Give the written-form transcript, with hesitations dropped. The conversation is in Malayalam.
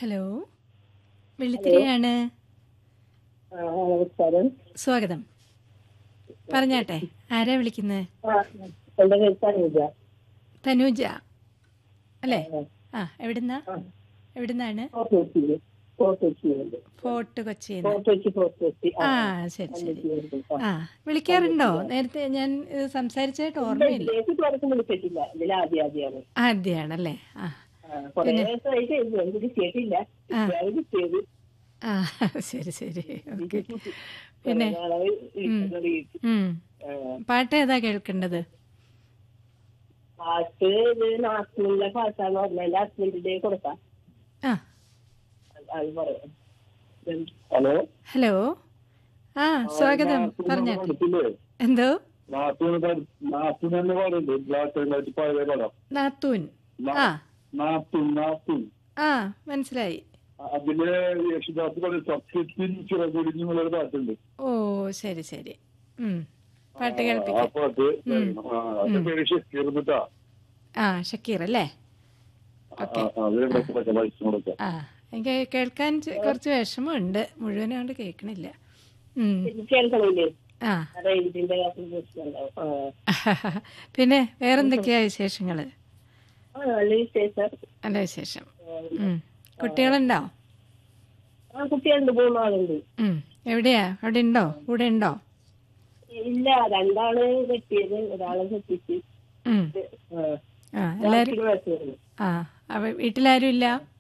Hello, hello. വെള്ളിത്തിരയാണ്. നമസ്കാരം. സ്വാഗതം. പറഞ്ഞാട്ടെ, ആരാ വിളിക്കുന്നത്? എന്റെ പേര് തനുജ. തനൂജ അല്ലേ? ആ, എവിടുന്നാ? ആ. എവിടുന്നാണ്? ഫോർട്ട് കൊച്ചിയിലുണ്ട്. ഫോർട്ട് കൊച്ചിയിൽ നിന്ന്. ഫോർട്ട് കൊച്ചി. ആ, ശരി ശരി. ആ. ആ, വിളിക്കാറുണ്ടോ? നേരത്തെ ഞാൻ സംസാരിച്ചായിട്ട് ഓർമ്മയില്ല. ഇതിലേക്ക് വിളിച്ചിട്ടില്ല. ഇതിൽ ആദ്യമാണ്. ആദ്യമാണല്ലേ? ആ, കുറെ പിന്നെ ദിവസമായി കഴിഞ്ഞു. എനിക്ക് കിട്ടിയിട്ടില്ല. ആ ഇപ്പോഴാണ് കിട്ടിയത്. ആ ശരി ശരി. ഓക്കെ. കുറെ പിന്നെ നാളായി ഉം, വിളിക്കുന്നത്. ഉം. പാട്ട് ഏതാ കേൾക്കേണ്ടത്? പാട്ട് ഇത് നാട്ടിലുള്ള പാട്ടാന്ന് പറഞ്ഞാൽ എന്റെ ഹസ്ബൻഡിന്റെ കൊടുക്കാം. ആ, അത് പറയാം. ഹലോ. ഹലോ. ആ, സ്വാഗതം. പറഞ്ഞാട്ടെ. എന്തോ? നാത്തൂൻ. ആ ആ, മനസ്സിലായി. അതില് യേശുദാസ് പറയും സത്യത്തിൽ ചിറകൊടിഞ്ഞുള്ളൊരു പാട്ടുണ്ട്. ഓ, ശരി ശരി. പാട്ട് ആ കേൾപ്പിക്കാം. പാട്ട് അതിന്റെ പേര് ഷക്കീർന്നിട്ടാ. ആ, ഷക്കീർ അല്ലേ? ഓക്കെ. വയസ്സുകൊടുക്കാം. ആ, എനിക്ക് കേൾക്കാൻ കുറച്ച് വിഷമമുണ്ട്. മുഴുവനും കൊണ്ട് കേൾക്കണില്ല. കേൾക്കണില്ലേ? ആ, റേഞ്ചിന്റെ പ്രശ്നമുണ്ടാവും. പിന്നെ വേറെന്തൊക്കെയാ വിശേഷങ്ങൾ? നല്ല വിശേഷം. നല്ല വിശേഷം. കുട്ടികളുണ്ടോ? കുട്ടികളുണ്ട്, 3 ആളുണ്ട്. എവിടെയാ? അവിടെ ഉണ്ടോ? കൂടെ ഉണ്ടോ? ഇല്ല, 2 കെട്ടിയത്, ഒരാളെ കെട്ടിച്ച്. ആ, എല്ലാരും. ആ, വീട്ടിലാരും ഇല്ല?